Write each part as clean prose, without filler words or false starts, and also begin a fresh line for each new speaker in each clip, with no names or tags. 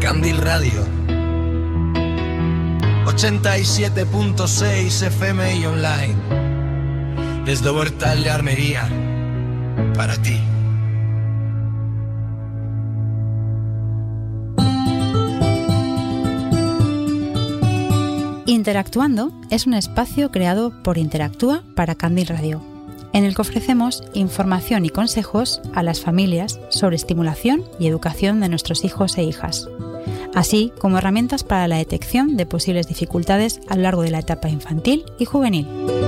Candil Radio 87.6 FM y online. Desde Huertal de Armería, para ti.
Interactuando es un espacio creado por Interactúa para Candil Radio, en el que ofrecemos información y consejos a las familias sobre estimulación y educación de nuestros hijos e hijas, así como herramientas para la detección de posibles dificultades a lo largo de la etapa infantil y juvenil.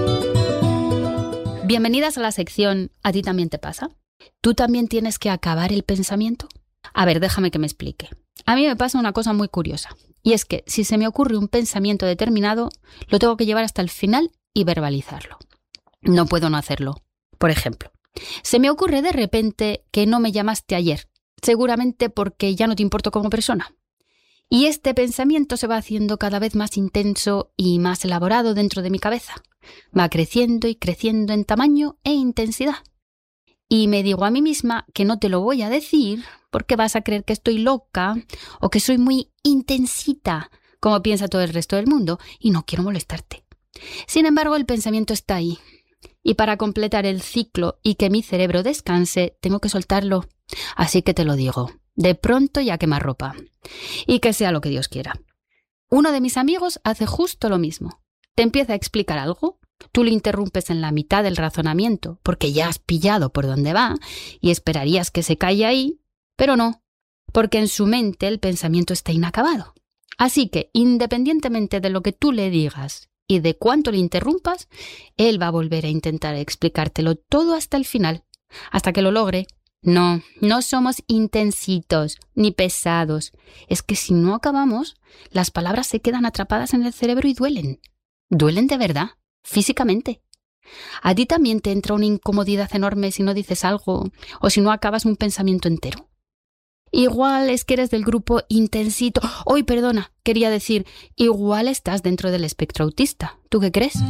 Bienvenidas a la sección ¿A ti también te pasa? ¿Tú también tienes que acabar el pensamiento? A ver, déjame que me explique. A mí me pasa una cosa muy curiosa, y es que si se me ocurre un pensamiento determinado, lo tengo que llevar hasta el final y verbalizarlo. No puedo no hacerlo. Por ejemplo, se me ocurre de repente que no me llamaste ayer, seguramente porque ya no te importo como persona. Y este pensamiento se va haciendo cada vez más intenso y más elaborado dentro de mi cabeza. Va creciendo y creciendo en tamaño e intensidad. Y me digo a mí misma que no te lo voy a decir porque vas a creer que estoy loca o que soy muy intensita, como piensa todo el resto del mundo, y no quiero molestarte. Sin embargo, el pensamiento está ahí. Y para completar el ciclo y que mi cerebro descanse, tengo que soltarlo. Así que te lo digo, de pronto y a quemarropa. Y que sea lo que Dios quiera. Uno de mis amigos hace justo lo mismo. Te empieza a explicar algo, tú le interrumpes en la mitad del razonamiento porque ya has pillado por dónde va y esperarías que se calle ahí, pero no, porque en su mente el pensamiento está inacabado. Así que, independientemente de lo que tú le digas y de cuánto le interrumpas, él va a volver a intentar explicártelo todo hasta el final, hasta que lo logre. No somos intensitos ni pesados. Es que si no acabamos, las palabras se quedan atrapadas en el cerebro y duelen. Duelen de verdad, físicamente. ¿A ti también te entra una incomodidad enorme si no dices algo o si no acabas un pensamiento entero? Igual es que eres del grupo intensito. Quería decir, igual estás dentro del espectro autista. ¿Tú qué crees?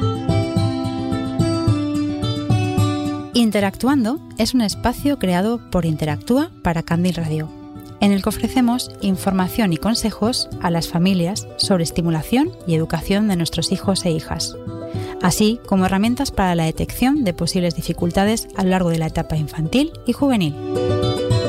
Interactuando es un espacio creado por Interactúa para Candil Radio, en el que ofrecemos información y consejos a las familias sobre estimulación y educación de nuestros hijos e hijas, así como herramientas para la detección de posibles dificultades a lo largo de la etapa infantil y juvenil.